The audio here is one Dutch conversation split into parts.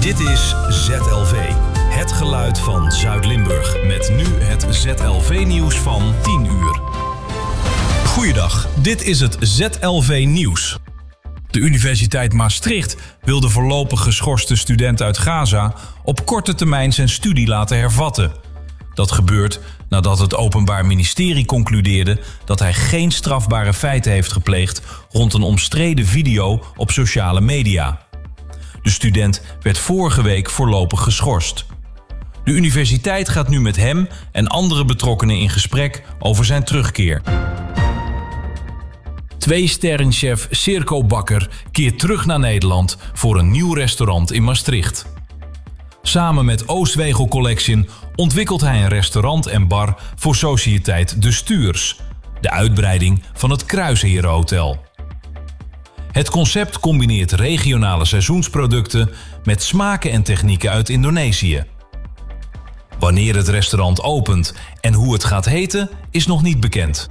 Dit is ZLV, het geluid van Zuid-Limburg. Met nu het ZLV-nieuws van 10 uur. Goeiedag, dit is het ZLV-nieuws. De Universiteit Maastricht wil de voorlopig geschorste student uit Gaza op korte termijn zijn studie laten hervatten. Dat gebeurt nadat het Openbaar Ministerie concludeerde dat hij geen strafbare feiten heeft gepleegd rond een omstreden video op sociale media. De student werd vorige week voorlopig geschorst. De universiteit gaat nu met hem en andere betrokkenen in gesprek over zijn terugkeer. 2-sterrenchef Circo Bakker keert terug naar Nederland voor een nieuw restaurant in Maastricht. Samen met Oostwegel Collection ontwikkelt hij een restaurant en bar voor sociëteit De Stuurs, de uitbreiding van het Kruisherenhotel. Het concept combineert regionale seizoensproducten met smaken en technieken uit Indonesië. Wanneer het restaurant opent en hoe het gaat heten is nog niet bekend.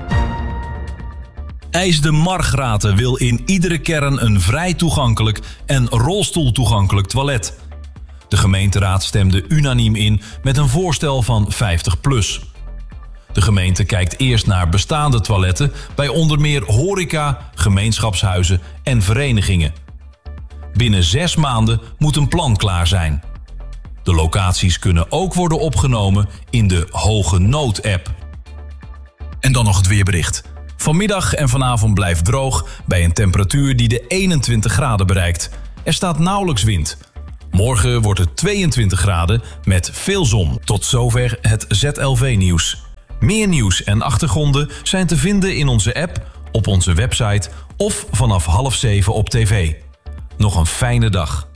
IJs de Margraten wil in iedere kern een vrij toegankelijk en rolstoeltoegankelijk toilet. De gemeenteraad stemde unaniem in met een voorstel van 50+. De gemeente kijkt eerst naar bestaande toiletten bij onder meer horeca, gemeenschapshuizen en verenigingen. Binnen 6 maanden moet een plan klaar zijn. De locaties kunnen ook worden opgenomen in de Hoge Nood-app. En dan nog het weerbericht. Vanmiddag en vanavond blijft droog bij een temperatuur die de 21 graden bereikt. Er staat nauwelijks wind. Morgen wordt het 22 graden met veel zon. Tot zover het ZLV-nieuws. Meer nieuws en achtergronden zijn te vinden in onze app, op onze website of vanaf 6:30 op tv. Nog een fijne dag.